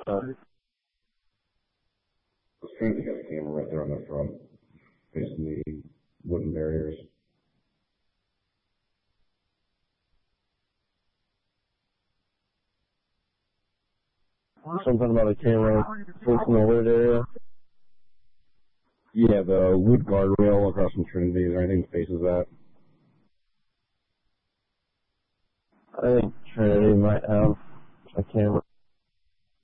The Trinity has a camera right there on the front, facing the wooden barriers. Something about a camera facing the wood area? Yeah, the wood guardrail across from Trinity. Is there anything that faces that? I think Trinity might have a camera.